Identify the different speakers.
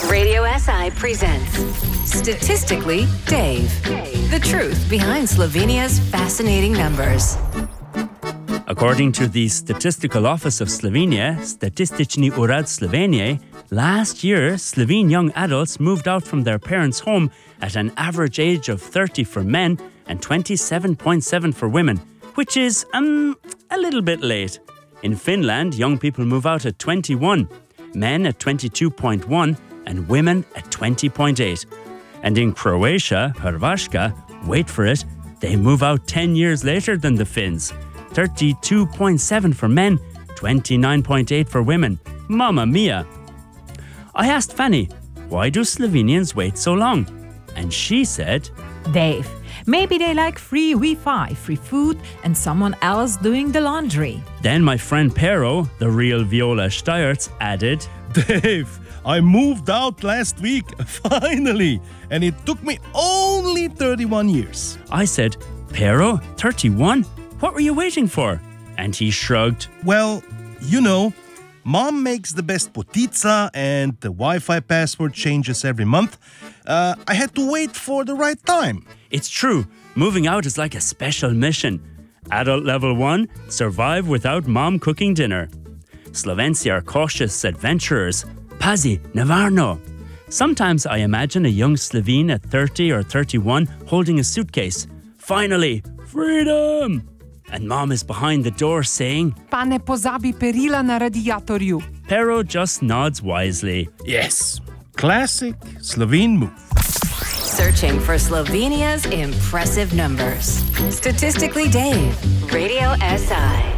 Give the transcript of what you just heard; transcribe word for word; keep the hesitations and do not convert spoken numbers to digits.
Speaker 1: Radio S I presents Statistically Dave. The truth behind Slovenia's fascinating numbers.
Speaker 2: According to the Statistical Office of Slovenia, Statistični urad Slovenije, last year, Slovene young adults moved out from their parents' home at an average age of thirty for men and twenty-seven point seven for women, which is, um, a little bit late. In Finland, young people move out at twenty-one, men at twenty-two point one, and women at twenty point eight. And in Croatia, Hrvatska, wait for it, they move out ten years later than the Finns. thirty-two point seven for men, twenty-nine point eight for women. Mamma mia! I asked Fanny, why do Slovenians wait so long? And she said,
Speaker 3: Dave, maybe they like free Wi-Fi, free food, and someone else doing the laundry.
Speaker 2: Then my friend Pero, the real Viola Steierts, added,
Speaker 4: Dave, I moved out last week, finally, and it took me only thirty-one years.
Speaker 2: I said, Pero, thirty-one? What were you waiting for? And he shrugged.
Speaker 4: Well, you know, Mom makes the best potica and the Wi-Fi password changes every month. Uh, I had to wait for the right time.
Speaker 2: It's true. Moving out is like a special mission. Adult level one, survive without mom cooking dinner. Slovenci are cautious adventurers. Pazi, nevarno. Sometimes I imagine a young Slovene at thirty or thirty-one holding a suitcase. Finally, freedom! And mom is behind the door saying,
Speaker 5: Pa ne pozabi perila na radiatorju.
Speaker 2: Pero just nods wisely.
Speaker 4: Yes, classic Slovene move.
Speaker 1: Searching for Slovenia's impressive numbers. Statistically Dave. Radio S I.